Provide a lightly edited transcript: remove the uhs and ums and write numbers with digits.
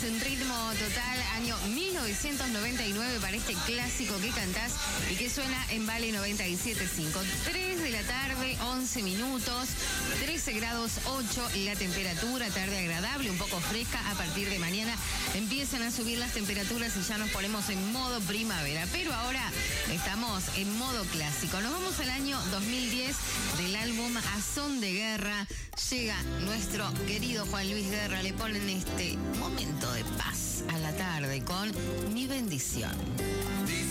en Ritmo Total, año 1999 para este clásico que cantás y que suena en Vale 97.5. 3 de la tarde, 11 minutos, 13 grados 8 la temperatura, tarde agradable, un poco fresca. A partir de mañana empiezan a subir las temperaturas y ya nos ponemos en modo primavera. Pero ahora estamos en modo clásico. Nos vamos al año 2010 del álbum A Son de Guerra. Llega nuestro querido Juan Luis Guerra, le ponen este momento de paz a la tarde con Mi Bendición.